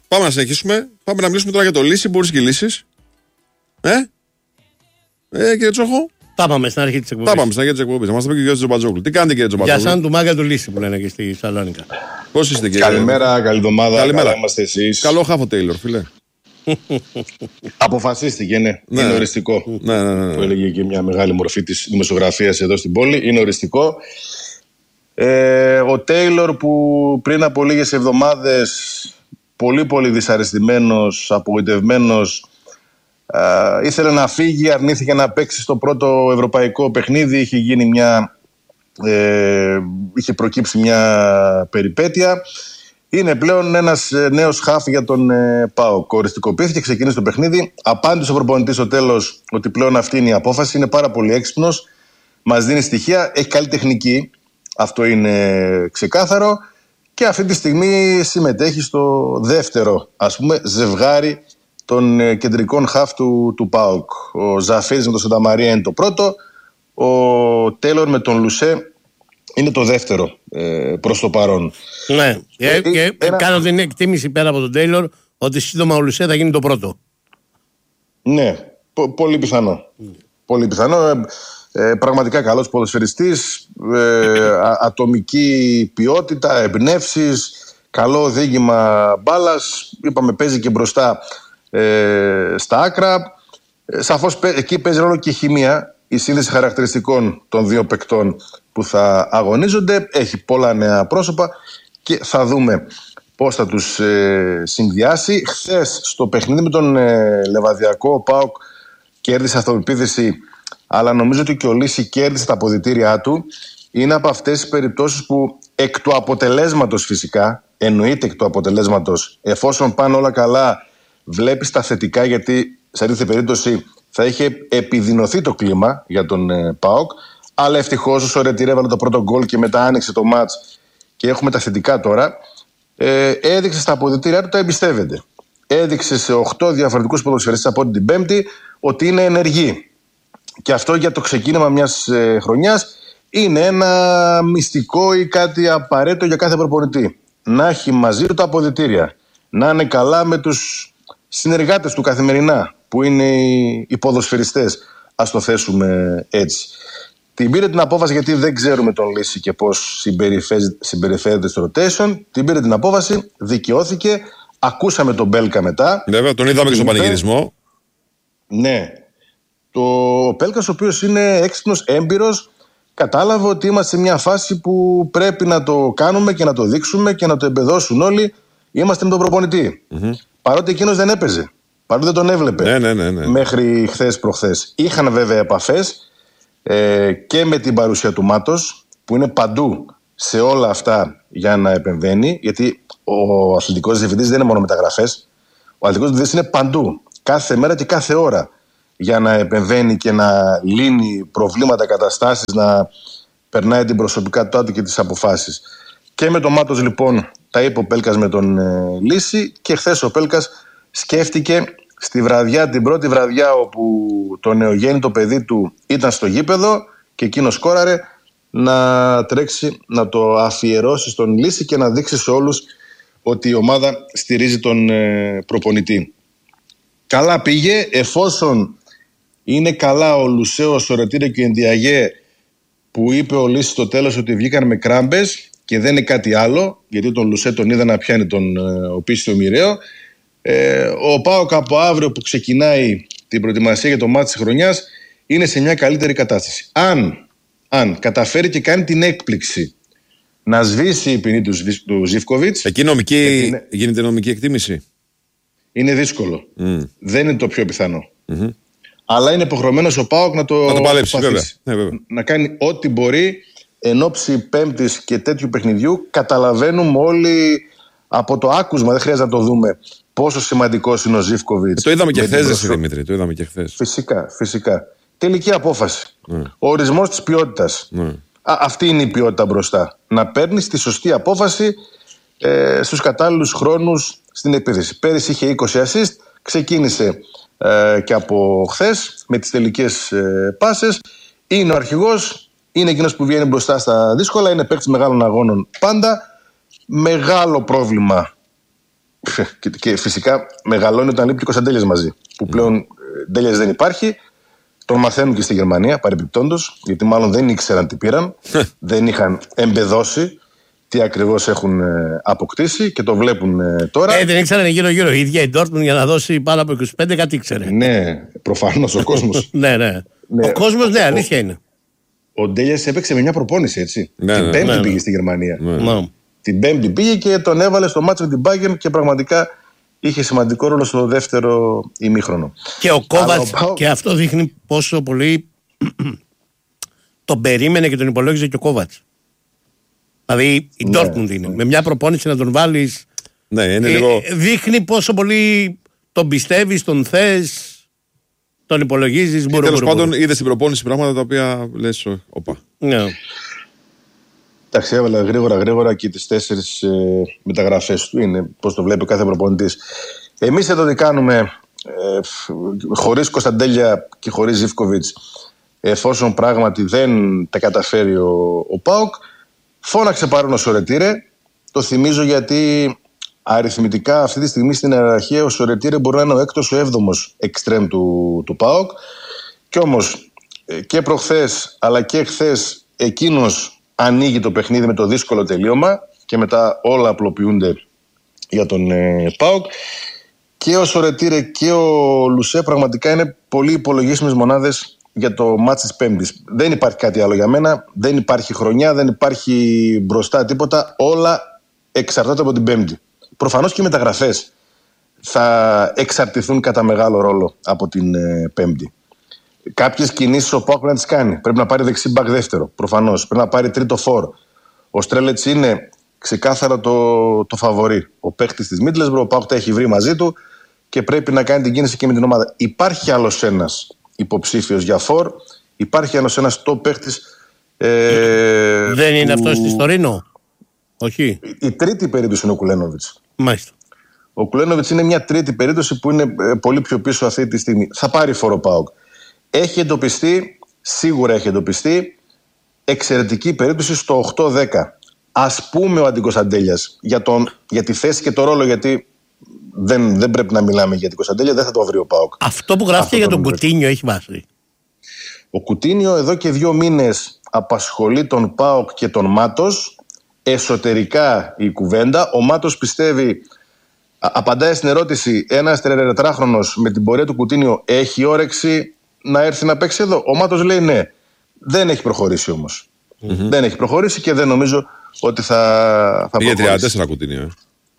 Πάμε να συνεχίσουμε. Πάμε να μιλήσουμε τώρα για το Λύση. Μπορείς και λύσεις. Κύριε Τσόχο. Τα πάμε στην αρχή της εκπομπής. Να μας τα πει και ο κύριος Τζομπατζόγλου. Τι κάνετε, κύριε Τζομπατζόγλου? Για σαν του μάγκα του Λύση που λένε και στη Σαλόνικα. Πώς είστε, κύριε? Καλημέρα, καλή εβδομάδα. Καλά είμαστε εσείς. Καλό χάφο, Τέιλορ, φίλε. Αποφασίστηκε, ναι. Είναι οριστικό. Ναι. Που έλεγε και μια μεγάλη μορφή της δημοσιογραφίας εδώ στην πόλη. Είναι οριστικό. Ο Τέιλορ που πριν από λίγες εβδομάδες πολύ δυσαρεστημένος, απογοητευμένος, ήθελε να φύγει, αρνήθηκε να παίξει στο πρώτο ευρωπαϊκό παιχνίδι. Είχε προκύψει μια περιπέτεια. Είναι πλέον ένας νέος χαφ για τον ΠΑΟΚ. Οριστικοποιήθηκε, ξεκίνησε το παιχνίδι. Απάντησε ο προπονητής στο τέλος ότι πλέον αυτή είναι η απόφαση. Είναι πάρα πολύ έξυπνος. Μας δίνει στοιχεία. Έχει καλή τεχνική. Αυτό είναι ξεκάθαρο. Και αυτή τη στιγμή συμμετέχει στο δεύτερο, ζευγάρι των κεντρικών χαφ του ΠΑΟΚ. Ο Ζαφίρης με τον Σανταμαρία είναι το πρώτο. Ο Τέιλορ με τον Λουσέ είναι το δεύτερο προς το παρόν. Ναι, κάνω την εκτίμηση πέρα από τον Τέιλορ ότι σύντομα ο Λουσέ θα γίνει το πρώτο. Ναι, πολύ πιθανό. Πολύ πιθανό. Πραγματικά καλός ποδοσφαιριστής, ατομική ποιότητα, εμπνεύσεις, καλό οδήγημα μπάλας. Είπαμε, παίζει και μπροστά στα άκρα. Σαφώς εκεί παίζει ρόλο και η χημεία, η σύνδεση χαρακτηριστικών των δύο παικτών που θα αγωνίζονται. Έχει πολλά νέα πρόσωπα και θα δούμε πώς θα τους συνδυάσει. Χθες στο παιχνίδι με τον Λεβαδιακό, ο ΠΑΟΚ κέρδισε αυτοπεποίθηση, αλλά νομίζω ότι και ο Λύση κέρδισε τα αποδυτήριά του. Είναι από αυτές τις περιπτώσεις που εκ του αποτελέσματος, φυσικά, εννοείται εκ του αποτελέσματος, εφόσον πάνε όλα καλά, βλέπεις τα θετικά, γιατί σε αντίθετη περίπτωση θα είχε επιδεινωθεί το κλίμα για τον ΠΑΟΚ. Αλλά ευτυχώς ο Σορετήρ έβαλε το πρώτο γκολ και μετά άνοιξε το μάτς και έχουμε τα θετικά τώρα. Έδειξε στα αποδυτήριά του, τα εμπιστεύεται. Έδειξε σε 8 διαφορετικούς ποδοσφαιριστές από την Πέμπτη ότι είναι ενεργοί. Και αυτό για το ξεκίνημα μιας χρονιάς είναι ένα μυστικό ή κάτι απαραίτητο για κάθε προπονητή. Να έχει μαζί του τα αποδυτήρια. Να είναι καλά με τους συνεργάτες του καθημερινά, που είναι οι ποδοσφαιριστές. Ας το θέσουμε έτσι. Την πήρε την απόφαση, γιατί δεν ξέρουμε τον Λύση και πώς συμπεριφέρεται στο rotation. Την πήρε την απόφαση, δικαιώθηκε. Ακούσαμε τον Μπέλκα μετά. Βέβαια, τον είδαμε και στον πανηγυρισμό. Ναι. Ο Πέλκας, ο οποίος είναι έξυπνος, έμπειρος, κατάλαβε ότι είμαστε σε μια φάση που πρέπει να το κάνουμε και να το δείξουμε και να το εμπεδώσουν όλοι. Είμαστε με τον προπονητή. Παρότι εκείνος δεν έπαιζε. Παρότι δεν τον έβλεπε. Ναι. Μέχρι χθες προχθές. Είχαν βέβαια επαφές και με την παρουσία του Μάτος, που είναι παντού σε όλα αυτά για να επεμβαίνει. Γιατί ο αθλητικός διευθυντής δεν είναι μόνο μεταγραφές. Ο αθλητικός διευθυντής είναι παντού. Κάθε μέρα και κάθε ώρα. Για να επεμβαίνει και να λύνει προβλήματα, καταστάσεις, να περνάει την προσωπικότητά του και τις αποφάσεις. Και με τον Μάτος, λοιπόν, τα είπε ο Πέλκας με τον Λύση, και χθες ο Πέλκας σκέφτηκε στη βραδιά, την πρώτη βραδιά όπου το νεογέννητο παιδί του ήταν στο γήπεδο και εκείνο σκόραρε, να τρέξει να το αφιερώσει στον Λύση και να δείξει σε όλους ότι η ομάδα στηρίζει τον προπονητή. Καλά πήγε, εφόσον είναι καλά ο Λουσέο, ο Σορετήρε και ο Ενδιαγέ, που είπε ο Λύσης στο τέλος ότι βγήκαν με κράμπες και δεν είναι κάτι άλλο, γιατί τον Λουσέ τον είδα να πιάνει τον οπίστιο μοιραίο. Ο ΠΑΟΚ από αύριο που ξεκινάει την προετοιμασία για το μάτι της χρονιάς είναι σε μια καλύτερη κατάσταση. Αν καταφέρει και κάνει την έκπληξη να σβήσει η ποινή του Ζίβκοβιτς. Εκεί γίνεται νομική εκτίμηση. Είναι δύσκολο. Δεν είναι το πιο πιθανό. Αλλά είναι υποχρεωμένος ο ΠΑΟΚ να το παλέψει, βέβαια. Να κάνει ό,τι μπορεί εν ώψη Πέμπτης και τέτοιου παιχνιδιού. Καταλαβαίνουμε όλοι από το άκουσμα, δεν χρειάζεται να το δούμε, πόσο σημαντικός είναι ο Ζίβκοβιτς. Το είδαμε και χθες, Δημήτρη. Το είδαμε και χθες. Φυσικά. Τελική απόφαση. Ο ορισμός της ποιότητας. Αυτή είναι η ποιότητα μπροστά. Να παίρνεις τη σωστή απόφαση στους κατάλληλους χρόνους στην επίθεση. Πέρυσι είχε 20 assist, ξεκίνησε και από χθες με τις τελικές πάσες. Είναι ο αρχηγός, είναι εκείνος που βγαίνει μπροστά στα δύσκολα, είναι παίκτης μεγάλων αγώνων πάντα. Μεγάλο πρόβλημα Και φυσικά μεγαλώνει όταν λείπει και ο Κωνσταντέλιας μαζί. Που πλέον Ντέλιας δεν υπάρχει. Τον μαθαίνουν και στη Γερμανία παρεμπιπτόντως, γιατί μάλλον δεν ήξεραν τι πήραν. Δεν είχαν εμπεδώσει τι ακριβώς έχουν αποκτήσει και το βλέπουν τώρα. Δεν ήξεραν γύρω-γύρω. Η ίδια η Dortmund για να δώσει πάνω από 25 κάτι ήξερε. Ναι, προφανώς ο κόσμος. Ναι. Ο κόσμος, ναι, αλήθεια είναι. Ο Ντέλιας έπαιξε με μια προπόνηση, έτσι. Την Πέμπτη πήγε στη Γερμανία. Την Πέμπτη πήγε και τον έβαλε στο μάτσο με την Bayern και πραγματικά είχε σημαντικό ρόλο στο δεύτερο ημίχρονο. Και ο Κόβατς, και αυτό δείχνει πόσο πολύ τον περίμενε και τον υπολόγιζε και ο Κόβατς. Δηλαδή η Dortmund είναι. Με μια προπόνηση να τον βάλεις. Ναι, είναι λίγο. Δείχνει πόσο πολύ τον πιστεύεις, τον θες, τον υπολογίζεις. Τέλος πάντων, είδε στην προπόνηση πράγματα τα οποία λες, όπα. Ναι. Εντάξει, έβαλε γρήγορα και τις 4 μεταγραφές του. Είναι πώς το βλέπει ο κάθε προπονητής. Εμείς εδώ τι κάνουμε, χωρίς Κωνσταντέλια και χωρίς Ζίβκοβιτς, εφόσον πράγματι δεν τα καταφέρει ο ΠΑΟΚ, φώναξε παρόν ο Σορετήρε. Το θυμίζω γιατί αριθμητικά αυτή τη στιγμή στην ιεραρχία ο Σορετήρε μπορεί να είναι ο 6ος, ο 7ος εξτρέμ του ΠΑΟΚ. Κι όμως και προχθές αλλά και χθες εκείνος ανοίγει το παιχνίδι με το δύσκολο τελείωμα και μετά όλα απλοποιούνται για τον ΠΑΟΚ. Και ο Σορετήρε και ο Λουσέ πραγματικά είναι πολύ υπολογίσιμες μονάδες για το μάτς της Πέμπτης. Δεν υπάρχει κάτι άλλο για μένα, δεν υπάρχει χρονιά, δεν υπάρχει μπροστά τίποτα, όλα εξαρτάται από την Πέμπτη. Προφανώς και οι μεταγραφές θα εξαρτηθούν κατά μεγάλο ρόλο από την Πέμπτη. Κάποιες κινήσεις ο ΠΑΟΚ πρέπει να τις κάνει. Πρέπει να πάρει δεξί μπακ δεύτερο, προφανώς. Πρέπει να πάρει τρίτο φόρ. Ο Στρέλετς είναι ξεκάθαρα το φαβορί. Ο παίχτης της Μίτλεσμπρο, ο ΠΑΟΚ τα έχει βρει μαζί του και πρέπει να κάνει την κίνηση και με την ομάδα. Υπάρχει άλλος ένας υποψήφιος για φόρ. Υπάρχει άλλος ένας top παίχτης. Δεν είναι αυτός της Τωρίνο? Όχι. Η τρίτη περίπτωση είναι ο Κουλένοβιτς. Μάλιστα. Ο Κουλένοβιτς είναι μια τρίτη περίπτωση που είναι πολύ πιο πίσω αυτή τη στιγμή. Θα πάρει φόρ ο ΠΑΟΚ. Έχει εντοπιστεί, σίγουρα έχει εντοπιστεί, εξαιρετική περίπτωση στο 8-10. Ας πούμε ο Αντικωνσταντέλιας για τη θέση και το ρόλο, γιατί δεν πρέπει να μιλάμε για την Κωνσταντέλια, δεν θα το βρει ο ΠΑΟΚ. Αυτό που γράφει για τον Κουτίνιο έχει βάσει. Ο Κουτίνιο εδώ και 2 μήνες απασχολεί τον ΠΑΟΚ και τον Μάτος. Εσωτερικά η κουβέντα. Ο Μάτος πιστεύει, απαντάει στην ερώτηση, ένας 34χρονος με την πορεία του Κουτίνιο έχει όρεξη να έρθει να παίξει εδώ? Ο Μάτος λέει ναι. Δεν έχει προχωρήσει όμως. Δεν έχει προχωρήσει και δεν νομίζω ότι θα προχωρήσει. Για 34 Κουτίνιο.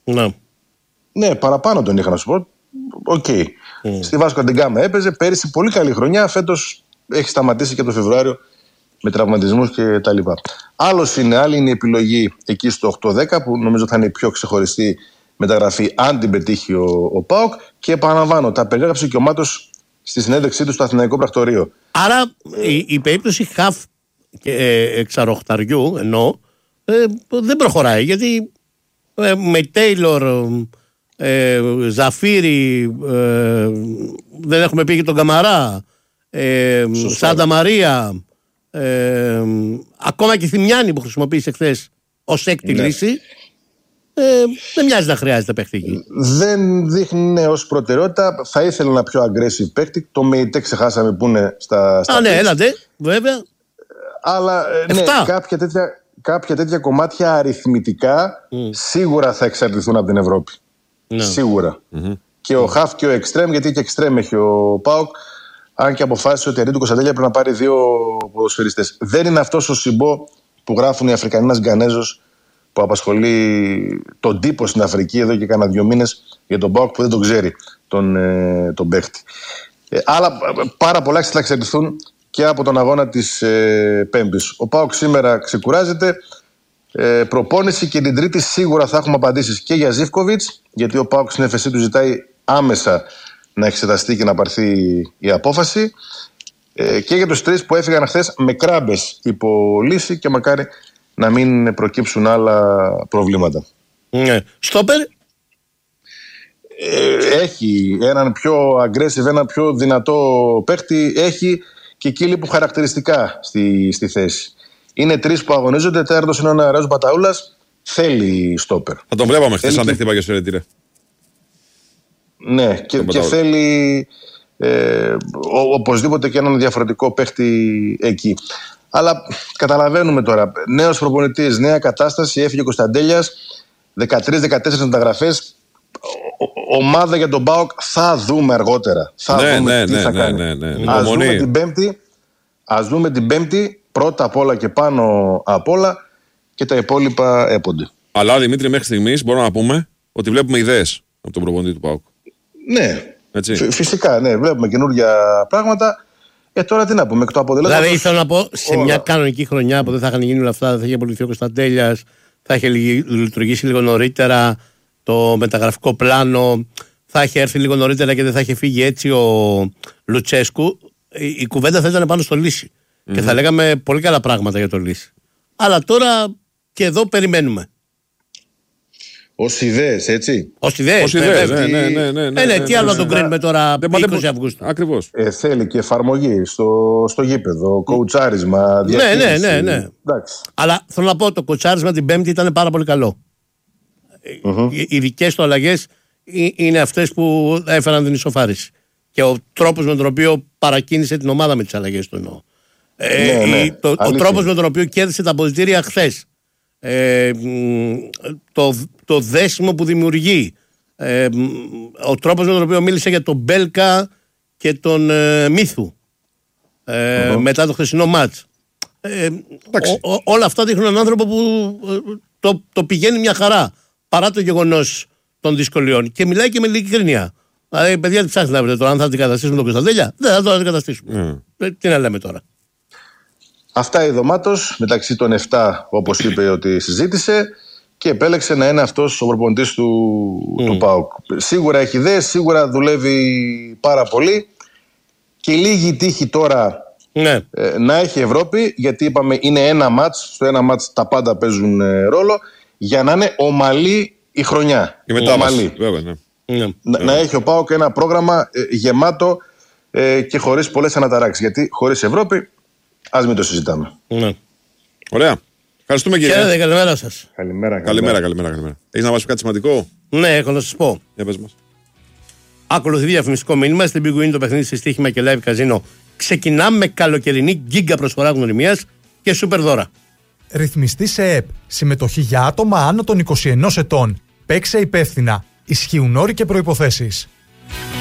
Ναι, παραπάνω τον είχα να σου πω. Οκ. Στη Βάσκο Αντεγκάμα έπαιζε. Πέρυσι πολύ καλή χρονιά. Φέτος έχει σταματήσει και το Φεβρουάριο με τραυματισμούς και τα λοιπά. Άλλη είναι η επιλογή εκεί στο 8-10 που νομίζω θα είναι η πιο ξεχωριστή μεταγραφή αν την πετύχει ο ΠΑΟΚ. Και επαναλαμβάνω, τα περιγράψε και ο Μάτος στη συνέντευξή του στο Αθηναϊκό Πρακτορείο. Άρα η περίπτωση χαφ εξαροχταριού εννοώ δεν προχωράει, γιατί με Τέιλορ, Ζαφίρι, δεν έχουμε πει και τον Καμαρά, Σάντα Μαρία, ακόμα και Θημιάνη που χρησιμοποίησε χθες ως έκτη λύση. Δεν μοιάζει να χρειάζεται παίκτη. Δεν δείχνει ως προτεραιότητα. Θα ήθελε ένα πιο aggressive παίκτη. Το ΜΕΙΤΕ ξεχάσαμε που είναι στα ναι, έλατε, βέβαια. Αλλά ναι, κάποια τέτοια κομμάτια αριθμητικά σίγουρα θα εξαρτηθούν από την Ευρώπη. Σίγουρα. Και ο Χαφ και ο Εκστρέμ, γιατί και Εκστρέμ έχει ο ΠΑΟΚ, αν και αποφάσισε ότι αντί του Κωνσταντέλια πρέπει να πάρει 2 ποδοσφαιριστές. Δεν είναι αυτός ο Σιμπό που γράφουν οι Αφρικανοί, ένας Γκανέζος που απασχολεί τον τύπο στην Αφρική εδώ και κάνα 2 μήνες για τον ΠΑΟΚ που δεν τον ξέρει τον παίχτη. Άλλα πάρα πολλά θα εξαρτηθούν και από τον αγώνα της Πέμπτης. Ο ΠΑΟΚ σήμερα ξεκουράζεται. Προπόνηση και την Τρίτη σίγουρα θα έχουμε απαντήσεις και για Ζίβκοβιτς, γιατί ο ΠΑΟΚ στην έφεσή του ζητάει άμεσα να εξεταστεί και να πάρθει η απόφαση, και για τους 3 που έφυγαν χθες με κράμπες υπό λύση και μακάρι να μην προκύψουν άλλα προβλήματα. Στόπερ. Έχει έναν πιο aggressive, έναν πιο δυνατό παίχτη. Έχει και εκεί λείπουν χαρακτηριστικά στη θέση. Είναι 3 που αγωνίζονται. Τέταρτος είναι ο Νεαρός Μπαταούλας. Θέλει στόπερ. Θα τον βλέπαμε χθες αν δεν χτύπαγε στο Ρετήρε. Ναι, και θέλει οπωσδήποτε και έναν διαφορετικό παίχτη εκεί. Αλλά καταλαβαίνουμε τώρα, νέος προπονητής, νέα κατάσταση, έφυγε ο Κωνσταντέλιας, 13-14 μεταγραφές. Ομάδα για τον ΠΑΟΚ θα δούμε αργότερα. Θα δούμε τι θα κάνει. Ας δούμε την Πέμπτη πρώτα απ' όλα και πάνω απ' όλα, και τα υπόλοιπα έπονται. Αλλά Δημήτρη, μέχρι στιγμής μπορούμε να πούμε ότι βλέπουμε ιδέες από τον προπονητή του ΠΑΟΚ. Ναι, φυσικά, ναι, βλέπουμε καινούργια πράγματα. Τώρα τι να πούμε, εκ του αποτελέσματος. Δηλαδή, ήθελα να πω, σε μια κανονική χρονιά που δεν θα είχαν γίνει όλα αυτά, δεν θα είχε απολυθεί ο Κωνσταντέλιας, θα είχε λειτουργήσει λίγο νωρίτερα το μεταγραφικό πλάνο, θα είχε έρθει λίγο νωρίτερα και δεν θα είχε φύγει έτσι ο Λουτσέσκου, η κουβέντα θα ήταν πάνω στο Λύση. Και θα λέγαμε πολύ καλά πράγματα για το Λύση. Αλλά τώρα και εδώ περιμένουμε. Ως ιδέες, έτσι. Ως ιδέες, ναι. Τι άλλο να τον κρίνουμε τώρα 20 Αυγούστου. Ακριβώς. Θέλει και εφαρμογή στο γήπεδο, κοουτσάρισμα, διαχείριση. Ναι. Εντάξει. Αλλά θέλω να πω, το κοουτσάρισμα την Πέμπτη ήταν πάρα πολύ καλό. Οι δικές του αλλαγές είναι αυτές που έφεραν την ισοφάριση. Και ο τρόπος με τον οποίο παρακίνησε την ομάδα με τις αλλαγές του εννοώ. Ο τρόπος με τον οποίο κέρδισε τα αποδυτήρια χθες. Το δέσιμο που δημιουργεί, ο τρόπος με τον οποίο μίλησε για τον Μπέλκα και τον Μίθου μετά το χθεσινό μάτς, όλα αυτά δείχνουν έναν άνθρωπο που το πηγαίνει μια χαρά παρά το γεγονός των δυσκολιών, και μιλάει και με ειλικρίνεια. Δηλαδή, παιδιά, τι ψάχνετε να βρείτε τώρα, αν θα αντικαταστήσουμε τον Κωνσταντέλια? Δεν θα τον αντικαταστήσουμε. Τι να λέμε τώρα. Αυτά ειδωμάτως μεταξύ των 7, όπως είπε ότι συζήτησε, και επέλεξε να είναι αυτός ο προπονητής του ΠΑΟΚ. Σίγουρα έχει ιδέες, σίγουρα δουλεύει πάρα πολύ, και λίγη τύχη τώρα να έχει Ευρώπη, γιατί είπαμε είναι ένα μάτς, στο ένα μάτς τα πάντα παίζουν ρόλο, για να είναι ομαλή η χρονιά. Η μετάβαση, βέβαια, να έχει ο ΠΑΟΚ ένα πρόγραμμα γεμάτο και χωρίς πολλές αναταράξεις, γιατί χωρίς Ευρώπη ας μην το συζητάμε. Ωραία. Ευχαριστούμε, κύριε. Χαίρετε, καλημέρα σας. Καλημέρα. Έχεις να μας πει κάτι σημαντικό? Ναι, έχω να σας πω. Για πες μας. Ακολουθεί διαφημιστικό μήνυμα. Στην Big Win το παιχνίδι σε στοίχημα και live καζίνο. Ξεκινάμε με καλοκαιρινή γκίγκα προσφορά γνωριμίας και σούπερ δώρα. Ρυθμιστή σε ΕΠ. Συμμετοχή για άτομα άνω των 21 ετών. Παίξε υπεύθυνα. Ισχύουν όροι και προϋποθέσεις.